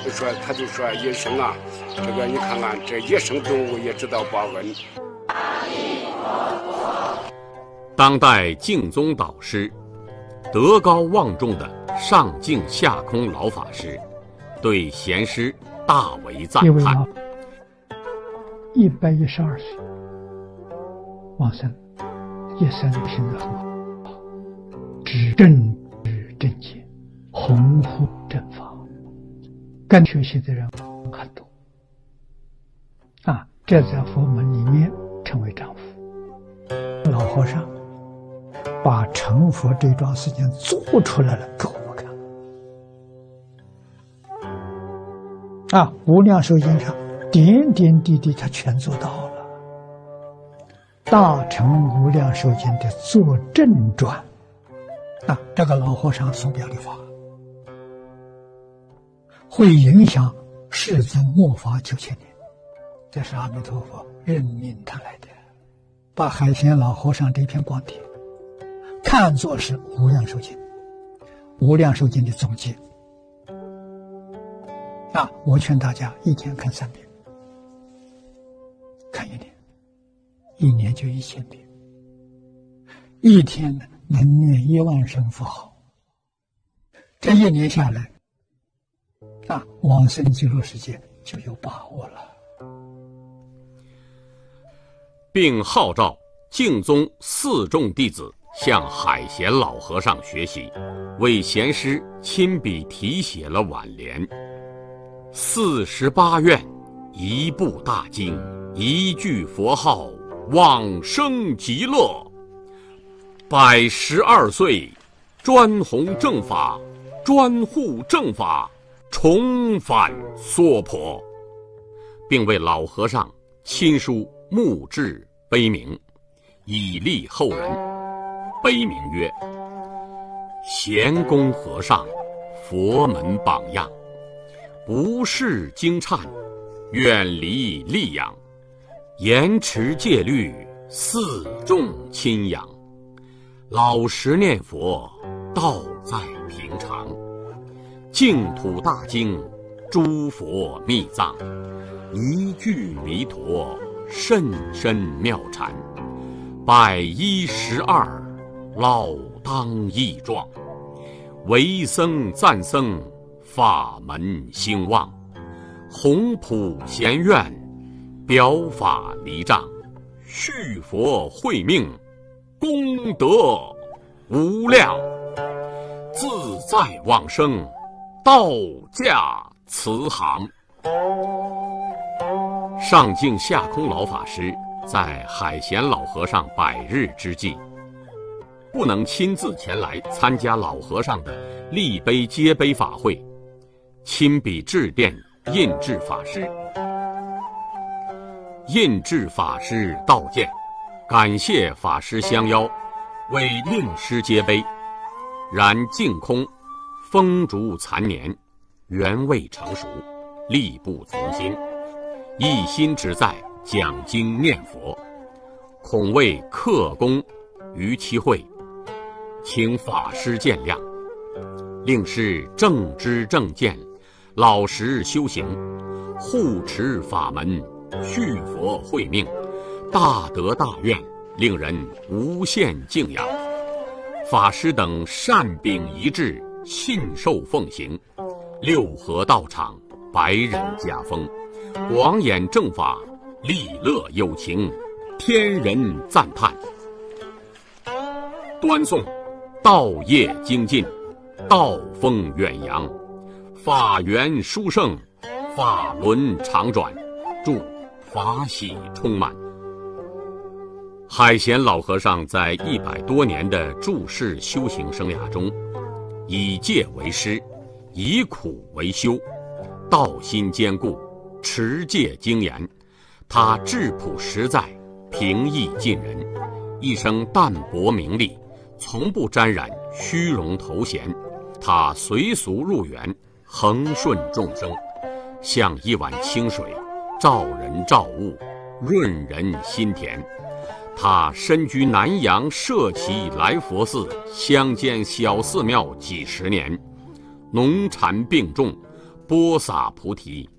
他就说医生啊，这个你看看这野生动物也知道报恩。 当代净宗导师、德高望重的上净下空老法师，对贤师大为赞叹。 112岁往生，一生行得很好，知正知正见，弘护正法，跟学习的人很多啊，这在佛门里面称为丈夫。老和尚把成佛这桩事情做出来了给我们看啊，无量寿经上点点滴滴他全做到了。大乘无量寿经的作正传啊，这个老和尚所表的法会影响世尊末法9000年，这是阿弥陀佛任命他来的，把海贤老和尚这篇光碟看作是无量寿经，无量寿经的总结啊！我劝大家一天看3遍，看1年，1年就1000遍，一天能念1万声佛号，这1年下来啊，往生极乐世界就有把握了。 并号召净宗4众弟子向海贤老和尚学习，为贤师亲笔题写了挽联：48愿，一部大经，一句佛号，往生极乐。112岁，专弘正法，专护正法，重返娑婆，并为老和尚亲书墓志碑铭，以利后人。碑铭曰：贤公和尚，佛门榜样，不识经忏，远离戾养，严持戒律，4众亲仰，老实念佛，道在平常，净土大经，诸佛密藏，一句弥陀，甚深妙禅，112老当益壮，为僧赞僧，法门兴旺，弘普贤愿，表法离障，续佛慧命，功德无量，自在往生，道驾慈航。上净下空老法师在海贤老和尚100日之际，不能亲自前来参加老和尚的立碑接碑法会，亲笔致电印制法师。印制法师道见，感谢法师相邀，为令师接碑，然净空风烛残年，原未成熟，力不从心，一心只在讲经念佛，恐为克功于其会，请法师见谅。令师正知正见，老实修行，护持法门，续佛慧命，大德大愿，令人无限敬仰。法师等善秉一致，信受奉行，六合道场，百人家风，广演正法，利乐有情，天人赞叹。端诵道业精进，道风远扬，法源殊胜，法轮常转，祝法喜充满。海贤老和尚在100多年的住世修行生涯中，以戒为师，以苦为修，道心坚固，持戒精严。他质朴实在，平易近人，一生淡泊名利，从不沾染虚荣头衔。他随俗入园，恒顺众生，像一碗清水，照人照物，润人心田。他身居南阳社稷来佛寺乡间小寺庙几十年，农禅并种， 播撒菩提。